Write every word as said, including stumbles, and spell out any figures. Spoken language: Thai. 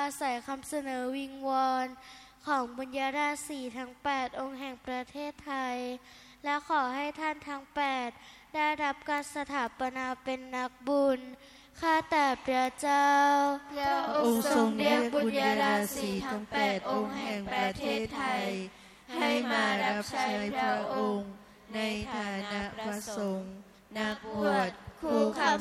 ศัยคำเสนอวิงวอนของบุญญาราศีทั้งแปดองค์แห่งประเทศไทยและขอให้ท่านทั้งแปดได้รับการสถาปนาเป็นนักบุญข้าแต่พระเจ้าพระองค์ทรงเรียกบุญญาราศีทั้งแปดองค์แห่งประเทศไทยให้มารับใช้พระองค์ในฐานะพระสงฆ์นักบวชคู่คำ